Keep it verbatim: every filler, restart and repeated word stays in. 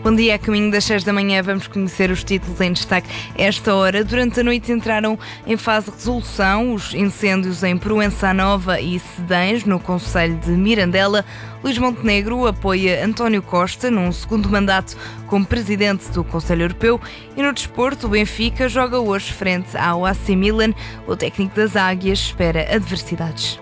Bom dia, a caminho das seis da manhã vamos conhecer os títulos em destaque esta hora. Durante a noite entraram em fase de resolução os incêndios em Proença Nova e Cedães, no concelho de Mirandela. Luís Montenegro apoia António Costa num segundo mandato como presidente do Conselho Europeu. E no desporto, o Benfica joga hoje frente ao A C Milan. O técnico das Águias espera adversidades.